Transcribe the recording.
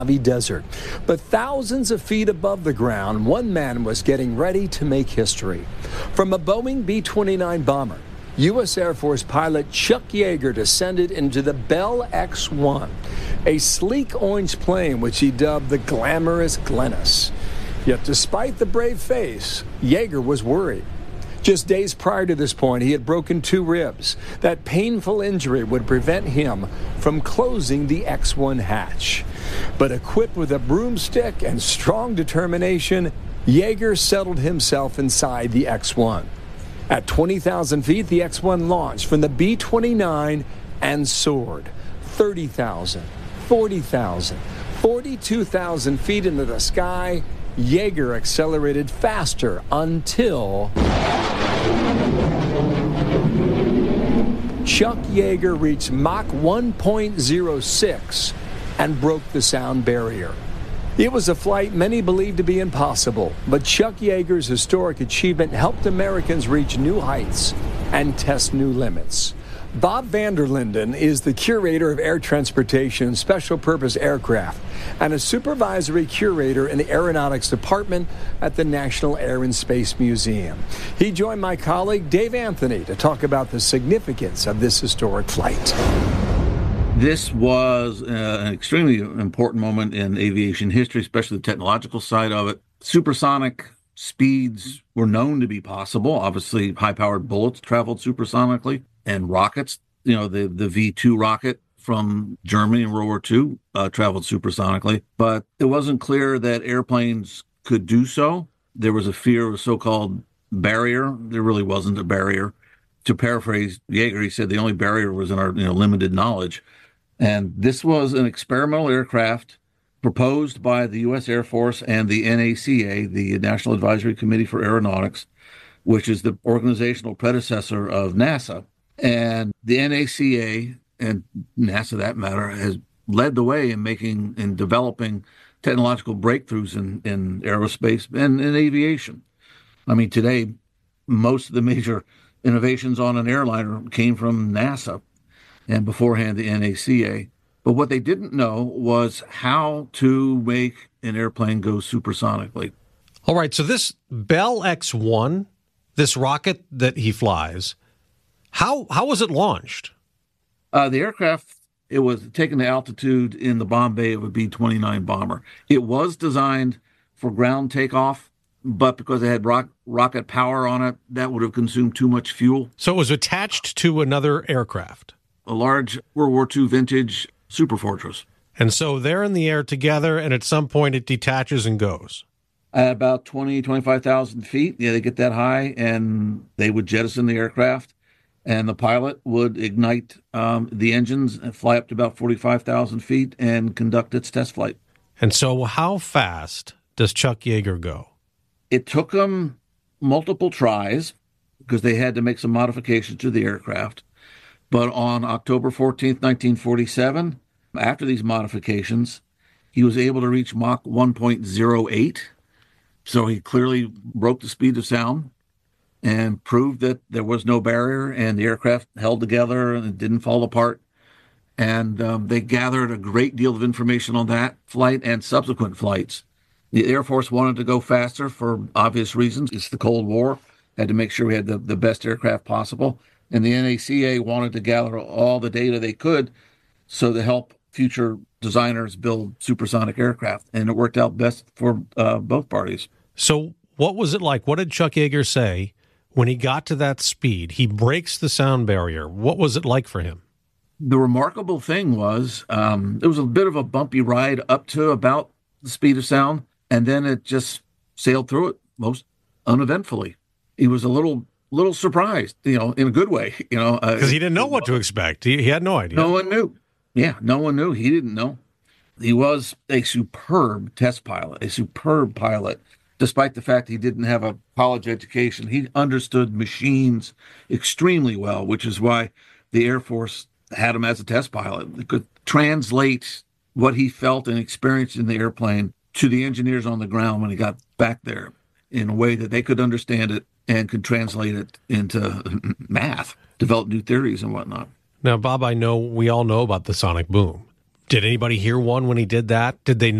Desert. But thousands of feet above the ground, one man was getting ready to make history. From a Boeing B-29 bomber, U.S. Air Force pilot Chuck Yeager descended into the Bell X-1, a sleek orange plane which he dubbed the glamorous Glennis. Yet despite the brave face, Yeager was worried. Just days prior to this point, he had broken 2 ribs. That painful injury would prevent him from closing the X-1 hatch. But equipped with a broomstick and strong determination, Yeager settled himself inside the X-1. At 20,000 feet, the X-1 launched from the B-29 and soared 30,000, 40,000, 42,000 feet into the sky. Yeager accelerated faster until Chuck Yeager reached Mach 1.06 and broke the sound barrier. It was a flight many believed to be impossible, but Chuck Yeager's historic achievement helped Americans reach new heights and test new limits. Bob Vander Linden is the curator of air transportation and special purpose aircraft and a supervisory curator in the aeronautics department at the National Air and Space Museum. He joined my colleague Dave Anthony to talk about the significance of this historic flight. This was an extremely important moment in aviation history, especially the technological side of it. Supersonic speeds were known to be possible. Obviously, high-powered bullets traveled supersonically. And rockets, the V-2 rocket from Germany in World War II traveled supersonically. But it wasn't clear that airplanes could do so. There was a fear of a so-called barrier. There really wasn't a barrier. To paraphrase Yeager, he said the only barrier was in our limited knowledge. And this was an experimental aircraft proposed by the U.S. Air Force and the NACA, the National Advisory Committee for Aeronautics, which is the organizational predecessor of NASA. And the NACA, and NASA that matter, has led the way in developing technological breakthroughs in aerospace and in aviation. I mean, today, most of the major innovations on an airliner came from NASA and beforehand the NACA. But what they didn't know was how to make an airplane go supersonically. All right, so this Bell X-1, this rocket that he flies, how was it launched? The aircraft, it was taken to altitude in the bomb bay of a B-29 bomber. It was designed for ground takeoff, but because it had rocket power on it, that would have consumed too much fuel. So it was attached to another aircraft? A large World War II vintage Superfortress. And so they're in the air together, and at some point it detaches and goes? At about 25,000 feet, they get that high, and they would jettison the aircraft. And the pilot would ignite the engines and fly up to about 45,000 feet and conduct its test flight. And so how fast does Chuck Yeager go? It took them multiple tries because they had to make some modifications to the aircraft. But on October 14th, 1947, after these modifications, he was able to reach Mach 1.08. So he clearly broke the speed of sound and proved that there was no barrier and the aircraft held together and it didn't fall apart. And they gathered a great deal of information on that flight and subsequent flights. The Air Force wanted to go faster for obvious reasons. It's the Cold War. Had to make sure we had the best aircraft possible. And the NACA wanted to gather all the data they could so to help future designers build supersonic aircraft. And it worked out best for both parties. So what was it like? What did Chuck Yeager say when he got to that speed? He breaks the sound barrier. What was it like for him? The remarkable thing was it was a bit of a bumpy ride up to about the speed of sound, and then it just sailed through it most uneventfully. He was a little surprised, in a good way, because he didn't know what to expect. He had no idea. No one knew. Yeah, no one knew. He didn't know. He was a superb test pilot, a superb pilot. Despite the fact he didn't have a college education, he understood machines extremely well, which is why the Air Force had him as a test pilot. He could translate what he felt and experienced in the airplane to the engineers on the ground when he got back there in a way that they could understand it and could translate it into math, develop new theories and whatnot. Now, Bob, I know we all know about the sonic boom. Did anybody hear one when he did that? Did they